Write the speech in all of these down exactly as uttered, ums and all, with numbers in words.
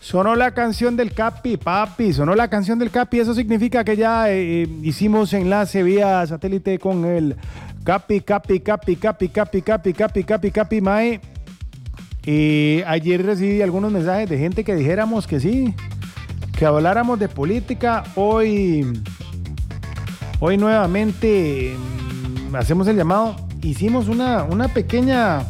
Sonó la canción del Capi, papi, sonó la canción del Capi. Eso significa que ya eh, hicimos enlace vía satélite con el Capi, Capi, Capi, Capi, Capi, Capi, Capi, Capi, Capi, Mae. Y ayer recibí algunos mensajes de gente que dijéramos que sí, que habláramos de política. Hoy, hoy nuevamente mm, hacemos el llamado. Hicimos una, una pequeña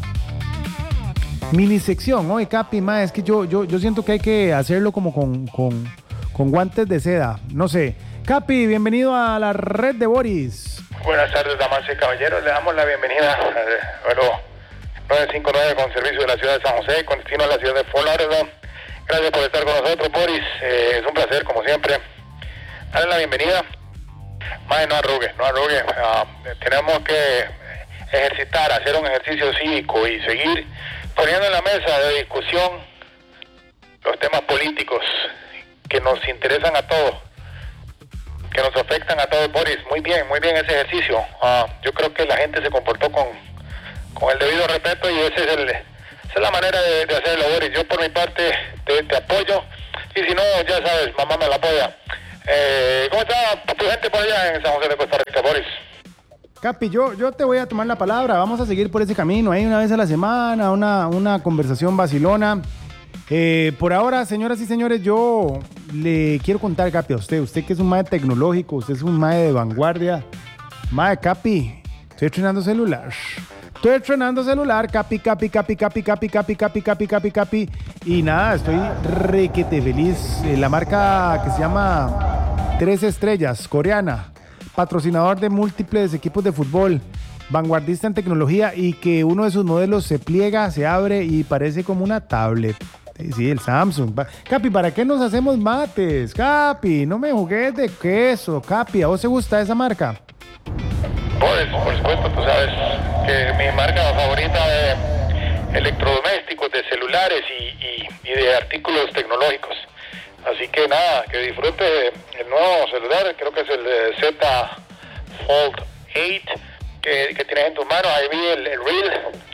mini sección. Oye, Capi, ma, es que yo, yo, yo siento que hay que hacerlo como con, con, con guantes de seda. No sé. Capi, bienvenido a la red de Boris. Buenas tardes, damas y caballeros. Le damos la bienvenida al vuelo nueve cinco nueve con servicio de la ciudad de San José, con destino a la ciudad de Fort Lauderdale. Gracias por estar con nosotros, Boris. Eh, es un placer, como siempre. Dale la bienvenida. Mae, no arrugue, no arrugue. Uh, tenemos que ejercitar, hacer un ejercicio cívico y seguir poniendo en la mesa de discusión los temas políticos que nos interesan a todos, que nos afectan a todos, Boris. Muy bien, muy bien ese ejercicio. Uh, yo creo que la gente se comportó con, con el debido respeto y ese es el, esa es la manera de, de hacerlo, Boris. Yo por mi parte te, te apoyo y si no, ya sabes, mamá me la apoya. Eh, ¿Cómo está tu gente por allá en San José de Costa Rica, Boris? Capi, yo, yo te voy a tomar la palabra. Vamos a seguir por ese camino. Ahí una vez a la semana, una, una conversación vacilona. Eh, por ahora, señoras y señores, yo le quiero contar, Capi, a usted. Usted que es un mae tecnológico, usted es un mae de vanguardia. Mae, Capi, estoy estrenando celular. Estoy estrenando celular, Capi, Capi, Capi, Capi, Capi, Capi, Capi, Capi, Capi, Capi. Y nada, estoy requete feliz. Eh, la marca que se llama Tres Estrellas, coreana. Patrocinador de múltiples equipos de fútbol, vanguardista en tecnología y que uno de sus modelos se pliega, se abre y parece como una tablet. Sí, el Samsung. Capi, ¿para qué nos hacemos mates? Capi, no me jugues de queso. Capi, ¿a vos te gusta esa marca? Pues, por supuesto, tú sabes que mi marca favorita de electrodomésticos, de celulares y, y, y de artículos tecnológicos. Así que nada, que disfrute el nuevo celular, creo que es el Z Fold ocho que, que tienes en tus manos. Ahí vi el, el reel.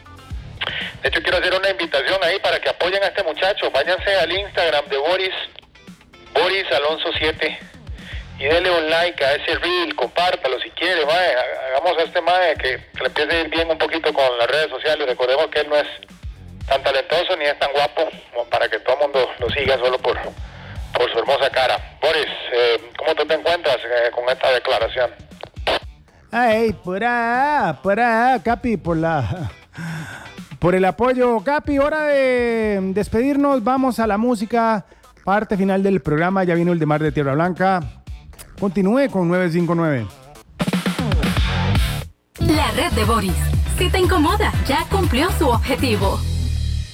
De hecho, quiero hacer una invitación ahí para que apoyen a este muchacho. Váyanse al Instagram de Boris, Boris Alonso siete, y denle un like a ese reel, compártalo si quiere, mae. Hagamos a este mae que, que le empiece a ir bien un poquito con las redes sociales. Recordemos que él no es tan talentoso ni es tan guapo como para que todo el mundo lo siga solo por... por su hermosa cara. Boris, eh, ¿cómo tú te encuentras eh, con esta declaración? Ay, por ahí, por ahí, Capi, por la... por el apoyo. Capi, hora de despedirnos. Vamos a la música. Parte final del programa. Ya vino el de Mar de Tierra Blanca. Continúe con nueve cinco nueve. La red de Boris. Si te incomoda, ya cumplió su objetivo.